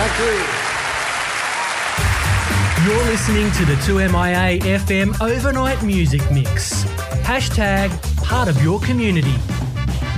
Thank you. You're listening to the 2MIA FM Overnight Music Mix. Hashtag part of your community.